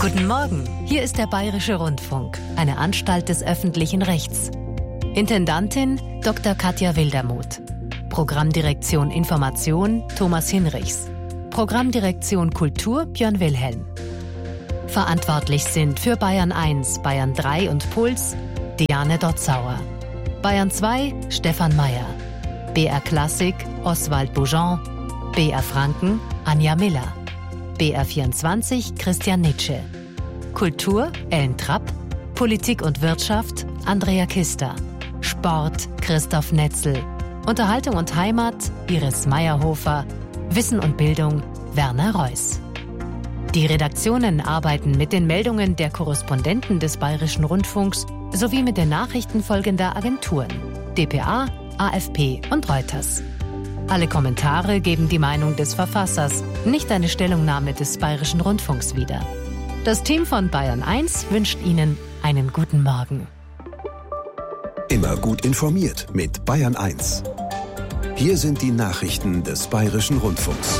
Guten Morgen, hier ist der Bayerische Rundfunk, eine Anstalt des öffentlichen Rechts. Intendantin Dr. Katja Wildermuth. Programmdirektion Information Thomas Hinrichs. Programmdirektion Kultur Björn Wilhelm. Verantwortlich sind für Bayern 1, Bayern 3 und Puls Diane Dotzauer. Bayern 2 Stefan Mayer. BR Klassik Oswald Boujon. BR Franken Anja Miller. BR 24 Christian Nitsche. Kultur Ellen Trapp. Politik und Wirtschaft Andrea Kister. Sport Christoph Netzel. Unterhaltung und Heimat Iris Meyerhofer. Wissen und Bildung Werner Reuss. Die Redaktionen arbeiten mit den Meldungen der Korrespondenten des Bayerischen Rundfunks sowie mit den Nachrichten folgender Agenturen: dpa, AFP und Reuters. Alle Kommentare geben die Meinung des Verfassers, nicht eine Stellungnahme des Bayerischen Rundfunks wieder. Das Team von Bayern 1 wünscht Ihnen einen guten Morgen. Immer gut informiert mit Bayern 1. Hier sind die Nachrichten des Bayerischen Rundfunks.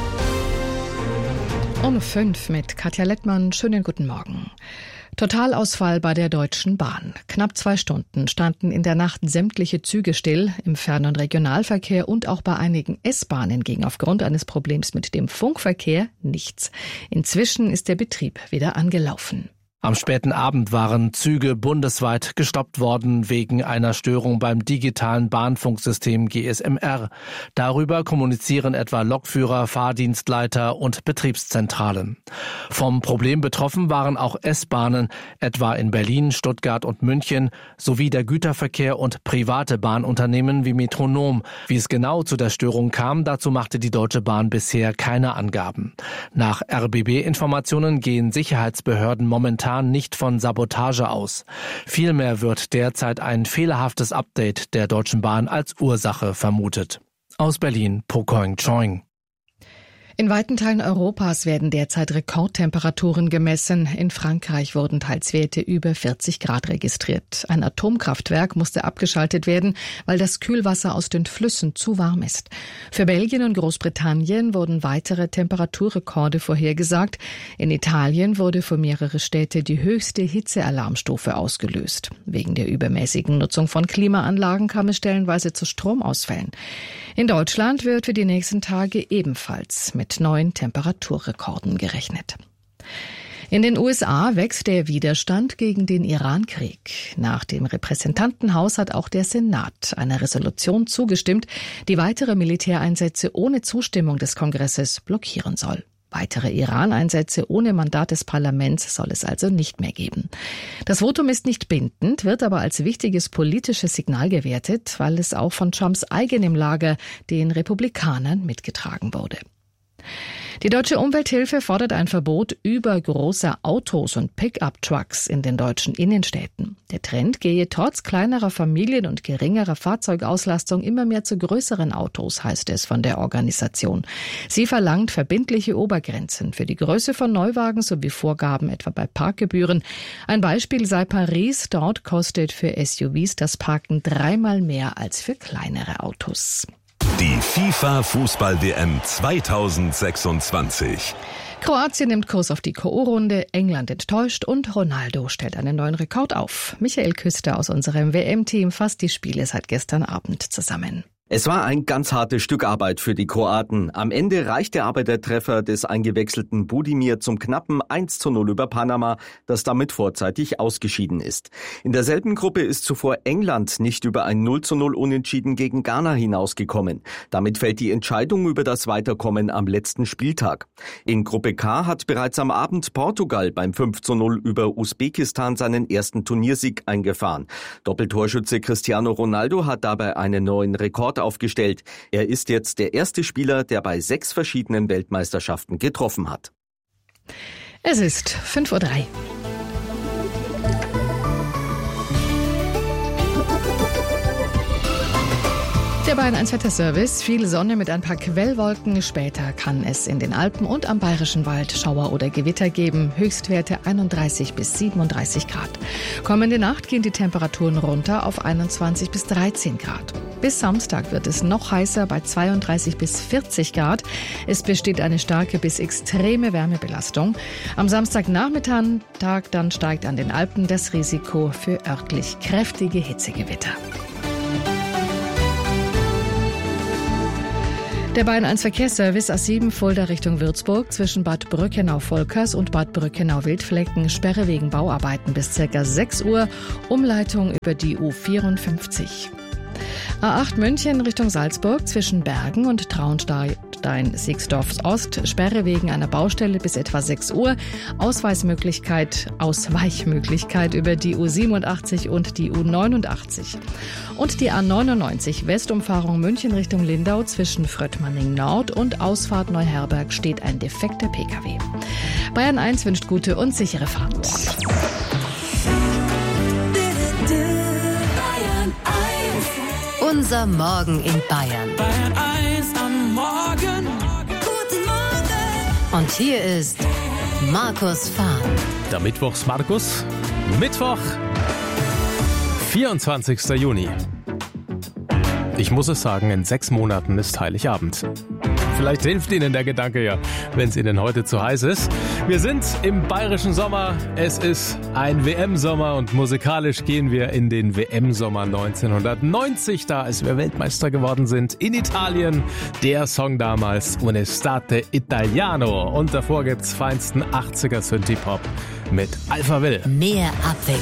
Um 5 mit Katja Lettmann. Schönen guten Morgen. Totalausfall bei der Deutschen Bahn. Knapp 2 Stunden standen in der Nacht sämtliche Züge still. Im Fern- und Regionalverkehr und auch bei einigen S-Bahnen ging aufgrund eines Problems mit dem Funkverkehr nichts. Inzwischen ist der Betrieb wieder angelaufen. Am späten Abend waren Züge bundesweit gestoppt worden wegen einer Störung beim digitalen Bahnfunksystem GSMR. Darüber kommunizieren etwa Lokführer, Fahrdienstleiter und Betriebszentralen. Vom Problem betroffen waren auch S-Bahnen, etwa in Berlin, Stuttgart und München, sowie der Güterverkehr und private Bahnunternehmen wie Metronom. Wie es genau zu der Störung kam, dazu machte die Deutsche Bahn bisher keine Angaben. Nach RBB-Informationen gehen Sicherheitsbehörden momentan nicht von Sabotage aus. Vielmehr wird derzeit ein fehlerhaftes Update der Deutschen Bahn als Ursache vermutet. Aus Berlin, Po Koing-Choing. In weiten Teilen Europas werden derzeit Rekordtemperaturen gemessen. In Frankreich wurden teils Werte über 40 Grad registriert. Ein Atomkraftwerk musste abgeschaltet werden, weil das Kühlwasser aus den Flüssen zu warm ist. Für Belgien und Großbritannien wurden weitere Temperaturrekorde vorhergesagt. In Italien wurde für mehrere Städte die höchste Hitzealarmstufe ausgelöst. Wegen der übermäßigen Nutzung von Klimaanlagen kam es stellenweise zu Stromausfällen. In Deutschland wird für die nächsten Tage ebenfalls mit neuen Temperaturrekorden gerechnet. In den USA wächst der Widerstand gegen den Iran-Krieg. Nach dem Repräsentantenhaus hat auch der Senat einer Resolution zugestimmt, die weitere Militäreinsätze ohne Zustimmung des Kongresses blockieren soll. Weitere Iran-Einsätze ohne Mandat des Parlaments soll es also nicht mehr geben. Das Votum ist nicht bindend, wird aber als wichtiges politisches Signal gewertet, weil es auch von Trumps eigenem Lager, den Republikanern, mitgetragen wurde. Die Deutsche Umwelthilfe fordert ein Verbot übergroßer Autos und Pickup-Trucks in den deutschen Innenstädten. Der Trend gehe trotz kleinerer Familien und geringerer Fahrzeugauslastung immer mehr zu größeren Autos, heißt es von der Organisation. Sie verlangt verbindliche Obergrenzen für die Größe von Neuwagen sowie Vorgaben etwa bei Parkgebühren. Ein Beispiel sei Paris. Dort kostet für SUVs das Parken 3-mal mehr als für kleinere Autos. Die FIFA-Fußball-WM 2026. Kroatien nimmt Kurs auf die K.O.-Runde, England enttäuscht und Ronaldo stellt einen neuen Rekord auf. Michael Küster aus unserem WM-Team fasst die Spiele seit gestern Abend zusammen. Es war ein ganz hartes Stück Arbeit für die Kroaten. Am Ende reichte aber der Treffer des eingewechselten Budimir zum knappen 1:0 über Panama, das damit vorzeitig ausgeschieden ist. In derselben Gruppe ist zuvor England nicht über ein 0:0 Unentschieden gegen Ghana hinausgekommen. Damit fällt die Entscheidung über das Weiterkommen am letzten Spieltag. In Gruppe K hat bereits am Abend Portugal beim 5:0 über Usbekistan seinen ersten Turniersieg eingefahren. Doppeltorschütze Cristiano Ronaldo hat dabei einen neuen Rekord aufgestellt. Er ist jetzt der erste Spieler, der bei 6 verschiedenen Weltmeisterschaften getroffen hat. Es ist 5:03 Uhr. Der Bayern 1 Wetterservice. Viel Sonne mit ein paar Quellwolken. Später kann es in den Alpen und am Bayerischen Wald Schauer oder Gewitter geben. Höchstwerte 31 bis 37 Grad. Kommende Nacht gehen die Temperaturen runter auf 21 bis 13 Grad. Bis Samstag wird es noch heißer bei 32 bis 40 Grad. Es besteht eine starke bis extreme Wärmebelastung. Am Samstagnachmittag dann steigt an den Alpen das Risiko für örtlich kräftige Hitzegewitter. Der Bayern 1 Verkehrsservice A7 Fulda Richtung Würzburg zwischen Bad Brückenau-Volkers und Bad Brückenau-Wildflecken. Sperre wegen Bauarbeiten bis ca. 6 Uhr. Umleitung über die U54. A8 München Richtung Salzburg zwischen Bergen und Traunstein-Sixdorf Ost. Sperre wegen einer Baustelle bis etwa 6 Uhr. Ausweichmöglichkeit über die U87 und die U89. Und die A99 Westumfahrung München Richtung Lindau zwischen Fröttmanning Nord und Ausfahrt Neuherberg steht ein defekter Pkw. Bayern 1 wünscht gute und sichere Fahrt. Unser Morgen in Bayern. Bayern 1 am Morgen. Guten Morgen. Und hier ist Markus Fahn. Der Mittwochs Markus. Mittwoch, 24. Juni. Ich muss es sagen, in 6 Monaten ist Heiligabend. Vielleicht hilft Ihnen der Gedanke ja, wenn es Ihnen heute zu heiß ist. Wir sind im bayerischen Sommer. Es ist ein WM-Sommer und musikalisch gehen wir in den WM-Sommer 1990, da als wir Weltmeister geworden sind. In Italien, der Song damals, Un'estate Italiano. Und davor gibt's feinsten 80er Synthie-Pop mit Alphaville. Mehr Abwechslung.